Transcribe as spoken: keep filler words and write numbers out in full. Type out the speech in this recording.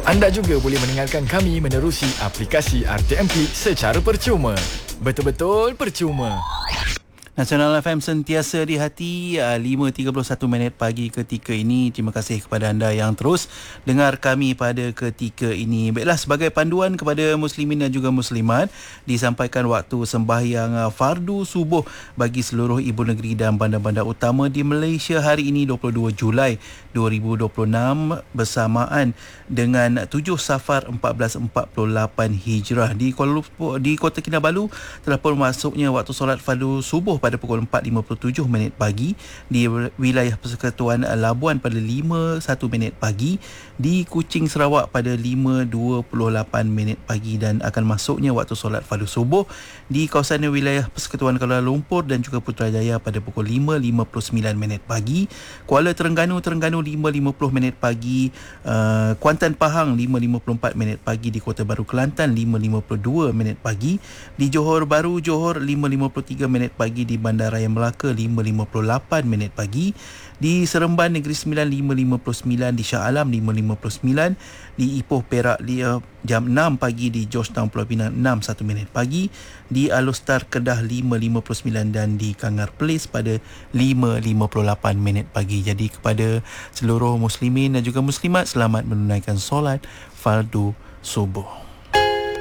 Anda juga boleh mendengarkan kami menerusi aplikasi R T M P secara percuma. Betul-betul percuma. Nasional F M sentiasa di hati, lima tiga puluh satu minit pagi ketika ini. Terima kasih kepada anda yang terus dengar kami pada ketika ini. Baiklah, sebagai panduan kepada muslimin dan juga muslimat, disampaikan waktu sembahyang fardu subuh bagi seluruh ibu negeri dan bandar-bandar utama di Malaysia hari ini dua puluh dua Julai dua ribu dua puluh enam bersamaan dengan tujuh Safar empat belas empat puluh lapan Hijrah. Di Kuala Lumpur, di Kota Kinabalu telah pun masuknya waktu solat fardu subuh pada pukul empat lima puluh tujuh minit pagi, di wilayah Persekutuan Labuan pada lima satu minit pagi, di Kuching Sarawak pada lima dua puluh lapan minit pagi, dan akan masuknya waktu solat fardu subuh di kawasan wilayah Persekutuan Kuala Lumpur dan juga Putrajaya pada pukul lima lima puluh sembilan minit pagi, Kuala Terengganu Terengganu lima lima puluh minit pagi, uh, Kuantan Pahang lima lima puluh empat minit pagi, di Kota Baru Kelantan lima lima puluh dua minit pagi, di Johor Bahru Johor lima lima puluh tiga minit pagi, di Bandaraya Melaka lima lima puluh lapan minit pagi, di Seremban Negeri Sembilan lima lima puluh sembilan, di Shah Alam lima lima puluh sembilan, di Ipoh Perak jam enam pagi, di Georgetown Pulau Pinang enam satu minit pagi, di Alostar Kedah lima lima puluh sembilan, dan di Kangar Place pada lima lima puluh lapan minit pagi. Jadi kepada seluruh muslimin dan juga muslimat, selamat menunaikan solat fardu subuh.